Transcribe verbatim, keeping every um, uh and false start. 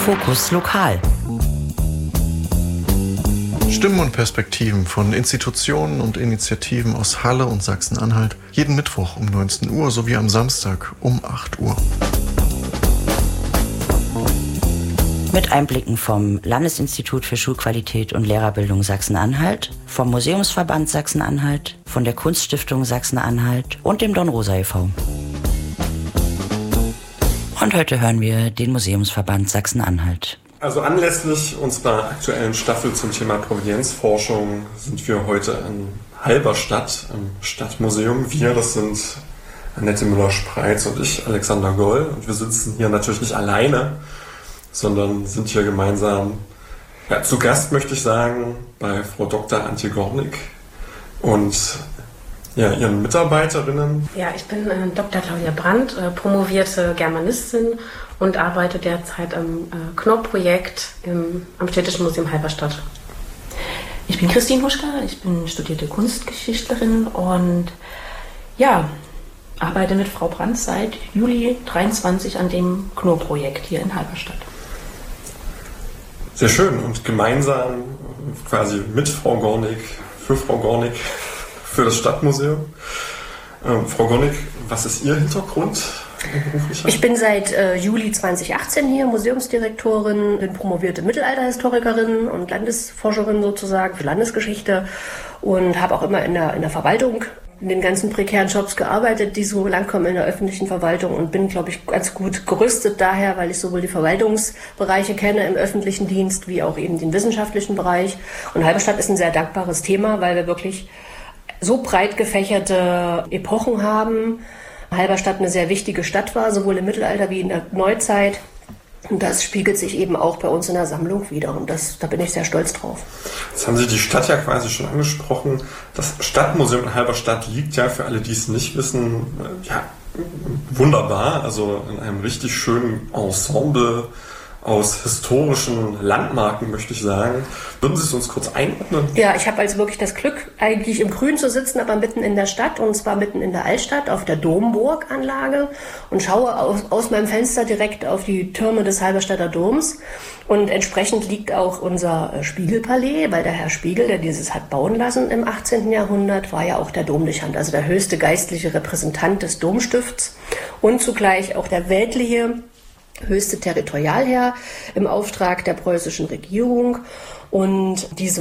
Fokus Lokal. Stimmen und Perspektiven von Institutionen und Initiativen aus Halle und Sachsen-Anhalt. Jeden Mittwoch um neunzehn Uhr sowie am Samstag um acht Uhr. Mit Einblicken vom Landesinstitut für Schulqualität und Lehrerbildung Sachsen-Anhalt, vom Museumsverband Sachsen-Anhalt, von der Kunststiftung Sachsen-Anhalt und dem Dornrosa e V Und heute hören wir den Museumsverband Sachsen-Anhalt. Also anlässlich unserer aktuellen Staffel zum Thema Provenienzforschung sind wir heute in Halberstadt im Stadtmuseum. Wir, das sind Annette Müller-Spreitz und ich, Alexander Goll. Und wir sitzen hier natürlich nicht alleine, sondern sind hier gemeinsam ja, zu Gast, möchte ich sagen, bei Frau Doktor Antje Gornick und ja, ihren Mitarbeiterinnen. Ja, ich bin äh, Doktor Claudia Brandt, äh, promovierte Germanistin und arbeite derzeit am äh, Knorr-Projekt im, am Städtischen Museum Halberstadt. Ich bin Christine Huschka, ich bin studierte Kunstgeschichtlerin und ja, arbeite mit Frau Brandt seit Juli dreiundzwanzig an dem Knorr-Projekt hier in Halberstadt. Sehr schön und gemeinsam quasi mit Frau Gornick, für Frau Gornick, für das Stadtmuseum. Ähm, Frau Gornick, was ist Ihr Hintergrund? Ich bin seit äh, Juli zweitausendachtzehn hier Museumsdirektorin, bin promovierte Mittelalterhistorikerin und Landesforscherin sozusagen für Landesgeschichte und habe auch immer in der, in der Verwaltung in den ganzen prekären Jobs gearbeitet, die so langkommen in der öffentlichen Verwaltung und bin, glaube ich, ganz gut gerüstet daher, weil ich sowohl die Verwaltungsbereiche kenne im öffentlichen Dienst wie auch eben den wissenschaftlichen Bereich. Und Halberstadt ist ein sehr dankbares Thema, weil wir wirklich so breit gefächerte Epochen haben. Halberstadt eine sehr wichtige Stadt war, sowohl im Mittelalter wie in der Neuzeit. Und das spiegelt sich eben auch bei uns in der Sammlung wider. Und das, da bin ich sehr stolz drauf. Jetzt haben Sie die Stadt ja quasi schon angesprochen. Das Stadtmuseum in Halberstadt liegt ja, für alle, die es nicht wissen, ja, wunderbar. Also in einem richtig schönen Ensemble aus historischen Landmarken, möchte ich sagen. Würden Sie es uns kurz einordnen? Ja, ich habe also wirklich das Glück, eigentlich im Grün zu sitzen, aber mitten in der Stadt, und zwar mitten in der Altstadt auf der Domburganlage und schaue aus, aus meinem Fenster direkt auf die Türme des Halberstadter Doms. Und entsprechend liegt auch unser Spiegelpalais, weil der Herr Spiegel, der dieses hat bauen lassen im achtzehnten Jahrhundert, war ja auch der Domdechant, also der höchste geistliche Repräsentant des Domstifts und zugleich auch der weltliche höchste Territorialherr im Auftrag der preußischen Regierung. Und diese